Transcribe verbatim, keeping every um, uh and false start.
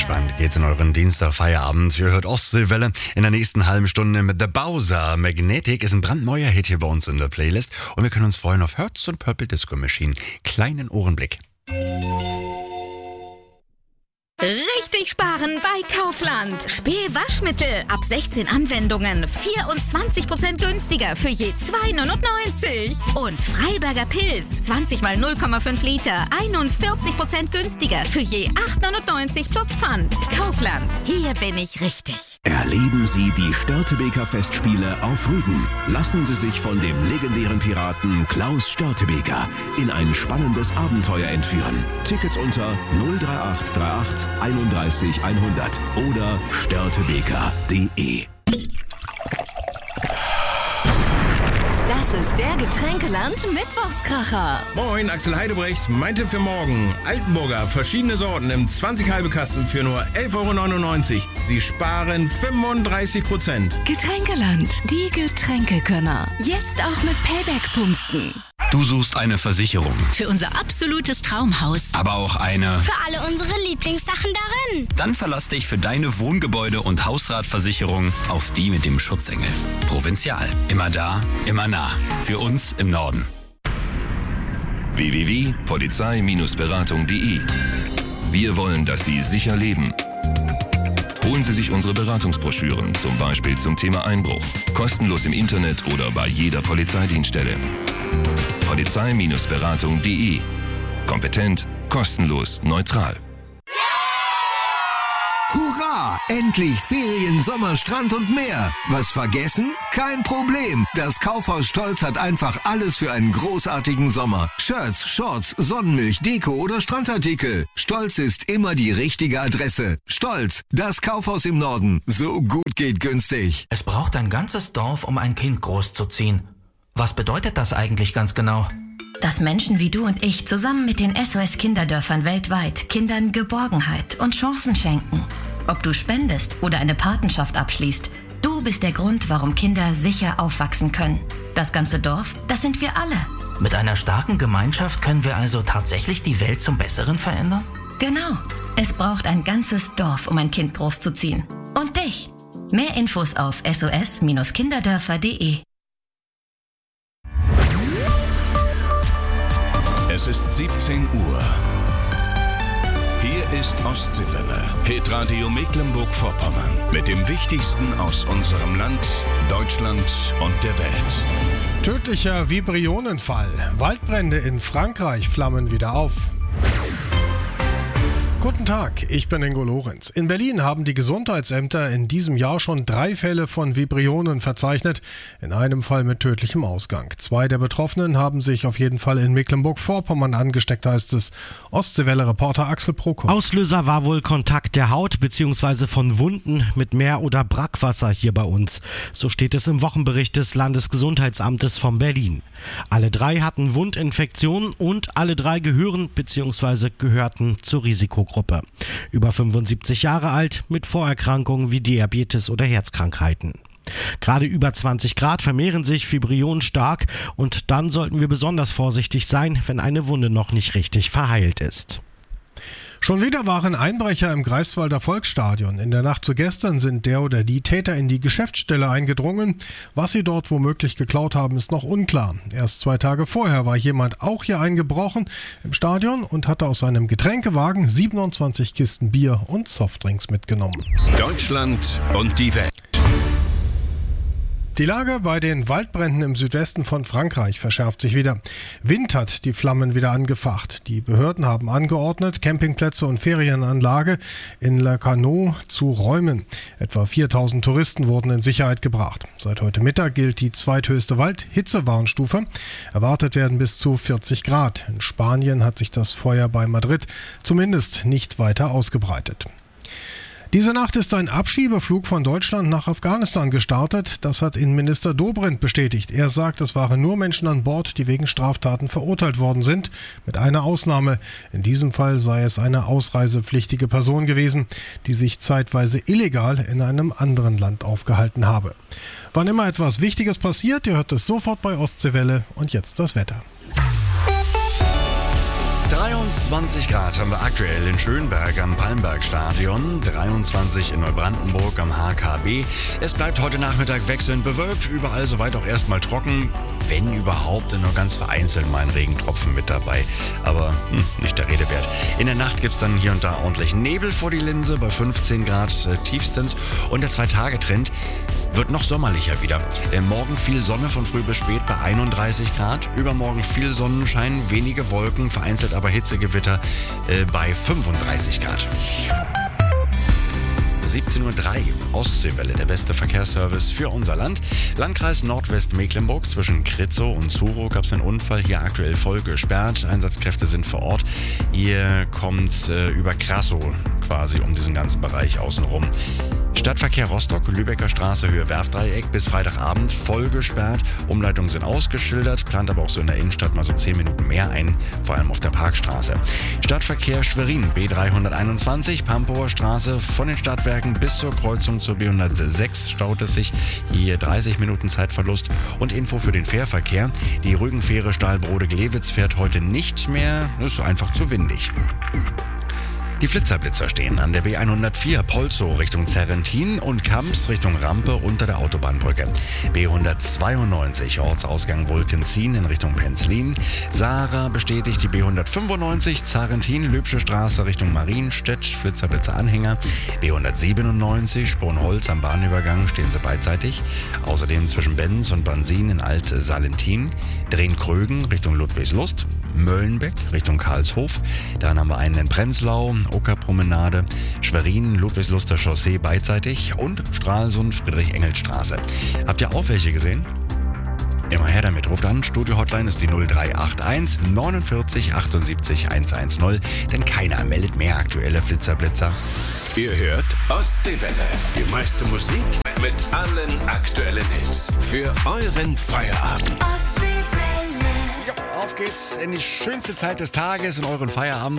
Entspannt geht's in euren Dienstag-Feierabend. Ihr hört Ostseewelle in der nächsten halben Stunde mit The Bowser. Magnetic ist ein brandneuer Hit hier bei uns in der Playlist. Und wir können uns freuen auf Herz und Purple Disco Machine. Kleinen Ohrenblick. Richtig sparen bei Kaufland. Späh-Waschmittel ab sechzehn Anwendungen. vierundzwanzig Prozent günstiger für je zwei neunundneunzig. Und Freiberger Pilz. zwanzig mal null Komma fünf Liter. einundvierzig Prozent günstiger für je acht neunundneunzig plus Pfand. Kaufland. Hier bin ich richtig. Erleben Sie die Störtebeker Festspiele auf Rügen. Lassen Sie sich von dem legendären Piraten Klaus Störtebeker in ein spannendes Abenteuer entführen. Tickets unter null drei acht drei acht einunddreißig hundert oder störtebeker punkt de. Das ist der Getränkeland Mittwochskracher. Moin, Axel Heidebrecht. Mein Tipp für morgen. Altenburger, verschiedene Sorten im zwanzig halbe Kasten für nur elf Euro neunundneunzig. Sie sparen fünfunddreißig Prozent. Getränkeland, die Getränkekönner. Jetzt auch mit Payback-Punkten. Du suchst eine Versicherung, für unser absolutes Traumhaus, aber auch eine für alle unsere Lieblingssachen darin. Dann verlass dich für deine Wohngebäude- und Hausratversicherung auf die mit dem Schutzengel. Provinzial. Immer da, immer nah. Für uns im Norden. w w w punkt polizei Beratung punkt de. Wir wollen, dass Sie sicher leben. Holen Sie sich unsere Beratungsbroschüren, zum Beispiel zum Thema Einbruch. Kostenlos im Internet oder bei jeder Polizeidienststelle. polizei Beratung punkt de. Kompetent, kostenlos, neutral. Hurra! Endlich Ferien, Sommer, Strand und mehr. Was vergessen? Kein Problem. Das Kaufhaus Stolz hat einfach alles für einen großartigen Sommer. Shirts, Shorts, Sonnenmilch, Deko oder Strandartikel. Stolz ist immer die richtige Adresse. Stolz, das Kaufhaus im Norden. So gut geht günstig. Es braucht ein ganzes Dorf, um ein Kind großzuziehen. Was bedeutet das eigentlich ganz genau? Dass Menschen wie du und ich zusammen mit den S O S-Kinderdörfern weltweit Kindern Geborgenheit und Chancen schenken. Ob du spendest oder eine Patenschaft abschließt, du bist der Grund, warum Kinder sicher aufwachsen können. Das ganze Dorf, das sind wir alle. Mit einer starken Gemeinschaft können wir also tatsächlich die Welt zum Besseren verändern? Genau. Es braucht ein ganzes Dorf, um ein Kind großzuziehen. Und dich. Mehr Infos auf S O S Kinderdörfer punkt de. Es ist siebzehn Uhr. Hier ist Ostseewelle, Hitradio Mecklenburg-Vorpommern. Mit dem Wichtigsten aus unserem Land, Deutschland und der Welt. Tödlicher Vibrionenfall. Waldbrände in Frankreich flammen wieder auf. Guten Tag, ich bin Ingo Lorenz. In Berlin haben die Gesundheitsämter in diesem Jahr schon drei Fälle von Vibrionen verzeichnet, in einem Fall mit tödlichem Ausgang. Zwei der Betroffenen haben sich auf jeden Fall in Mecklenburg-Vorpommern angesteckt, heißt es. Ostseewelle-Reporter Axel Prokop. Auslöser war wohl Kontakt der Haut bzw. von Wunden mit Meer- oder Brackwasser hier bei uns. So steht es im Wochenbericht des Landesgesundheitsamtes von Berlin. Alle drei hatten Wundinfektionen und alle drei gehören bzw. gehörten zur Risikogruppe. Gruppe. Über fünfundsiebzig Jahre alt, mit Vorerkrankungen wie Diabetes oder Herzkrankheiten. Gerade über zwanzig Grad vermehren sich Vibrionen stark und dann sollten wir besonders vorsichtig sein, wenn eine Wunde noch nicht richtig verheilt ist. Schon wieder waren Einbrecher im Greifswalder Volksstadion. In der Nacht zu gestern sind der oder die Täter in die Geschäftsstelle eingedrungen. Was sie dort womöglich geklaut haben, ist noch unklar. Erst zwei Tage vorher war jemand auch hier eingebrochen im Stadion und hatte aus seinem Getränkewagen siebenundzwanzig Kisten Bier und Softdrinks mitgenommen. Deutschland und die Welt. Die Lage bei den Waldbränden im Südwesten von Frankreich verschärft sich wieder. Wind hat die Flammen wieder angefacht. Die Behörden haben angeordnet, Campingplätze und Ferienanlage in Le Canot zu räumen. Etwa viertausend Touristen wurden in Sicherheit gebracht. Seit heute Mittag gilt die zweithöchste Waldhitzewarnstufe. Erwartet werden bis zu vierzig Grad. In Spanien hat sich das Feuer bei Madrid zumindest nicht weiter ausgebreitet. Diese Nacht ist ein Abschiebeflug von Deutschland nach Afghanistan gestartet. Das hat Innenminister Dobrindt bestätigt. Er sagt, es waren nur Menschen an Bord, die wegen Straftaten verurteilt worden sind. Mit einer Ausnahme. In diesem Fall sei es eine ausreisepflichtige Person gewesen, die sich zeitweise illegal in einem anderen Land aufgehalten habe. Wann immer etwas Wichtiges passiert, ihr hört es sofort bei Ostseewelle. Und jetzt das Wetter. dreiundzwanzig Grad haben wir aktuell in Schönberg am Palmbergstadion, dreiundzwanzig in Neubrandenburg am H K B. Es bleibt heute Nachmittag wechselnd bewölkt, überall soweit auch erstmal trocken, wenn überhaupt nur ganz vereinzelt mal ein Regentropfen mit dabei. Aber hm, nicht der Rede wert. In der Nacht gibt es dann hier und da ordentlich Nebel vor die Linse bei fünfzehn Grad äh, tiefstens und der Zwei-Tage-Trend wird noch sommerlicher wieder. Äh, morgen viel Sonne von früh bis spät bei einunddreißig Grad. Übermorgen viel Sonnenschein, wenige Wolken, vereinzelt aber Hitzegewitter äh, bei fünfunddreißig Grad. siebzehn Uhr drei, Ostseewelle, der beste Verkehrsservice für unser Land. Landkreis Nordwestmecklenburg zwischen Kritzow und Zuro gab es einen Unfall, hier aktuell voll gesperrt. Einsatzkräfte sind vor Ort. Ihr kommt äh, über Krassow quasi um diesen ganzen Bereich außenrum. Stadtverkehr Rostock, Lübecker Straße, Höhe Werfdreieck bis Freitagabend voll gesperrt. Umleitungen sind ausgeschildert, plant aber auch so in der Innenstadt mal so zehn Minuten mehr ein, vor allem auf der Parkstraße. Stadtverkehr Schwerin, B dreihunderteinundzwanzig, Pampower Straße von den Stadtwerken bis zur Kreuzung zur B hundertsechs staut es sich. Hier dreißig Minuten Zeitverlust. Und Info für den Fährverkehr. Die Rügenfähre Stahlbrode-Glewitz fährt heute nicht mehr, ist einfach zu windig. Die Flitzerblitzer stehen an der B hundertvier Polzow Richtung Zerrentin und Kamps Richtung Rampe unter der Autobahnbrücke. B hundertzweiundneunzig Ortsausgang Wolkenzien in Richtung Penzlin. Sarah bestätigt die B hundertfünfundneunzig Zerrentin-Lübsche Straße Richtung Marienstedt, Flitzerblitzer Anhänger. B hundertsiebenundneunzig Sponholz am Bahnübergang stehen sie beidseitig. Außerdem zwischen Benz und Bansin in Alt-Salentin. Drehen-Krögen Richtung Ludwigslust. Möllenbeck Richtung Karlshof. Dann haben wir einen in Prenzlau, Okerpromenade, Schwerin, Ludwigsluster Chaussee beidseitig und Stralsund, Friedrich-Engels-Straße. Habt ihr auch welche gesehen? Immer her damit. Ruft an. Studio-Hotline ist die null drei acht eins neunundvierzig achtundsiebzig hundertzehn. Denn keiner meldet mehr aktuelle Flitzerblitzer. Ihr hört Ostseewelle. Die meiste Musik mit allen aktuellen Hits. Für euren Feierabend. Auf geht's in die schönste Zeit des Tages, in euren Feierabend.